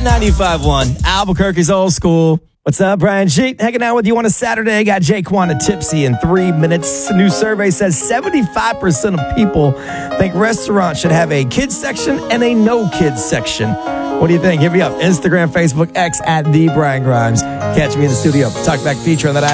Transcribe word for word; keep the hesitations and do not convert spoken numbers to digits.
Hot ninety-five point one, Albuquerque's old school. What's up, Brian G? Hanging out with you on a Saturday. Got Jay Quanta tipsy in three minutes. A new survey says seventy-five percent of people think restaurants should have a kids section and a no kids section. What do you think? Hit me up. Instagram, Facebook, X at The Brian Grimes. Catch me in the studio. Talk back feature on that